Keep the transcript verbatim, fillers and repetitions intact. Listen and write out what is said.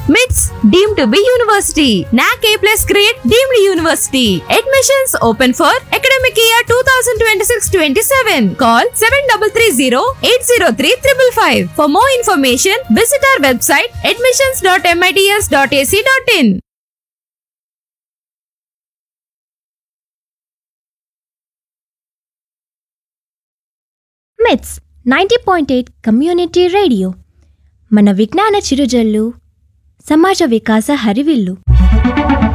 MITS deemed to be university. N A C A plus grade deemed university. Admissions open for academic year twenty twenty-six twenty-seven. Call seven three three zero eight zero three five five five. For more information, visit our website admissions dot mits dot a c dot in. మిట్స్ ninety point eight community radio మన విజ్ఞాన చిరుజల్లు, సమాజ వికాస హరివిల్లు.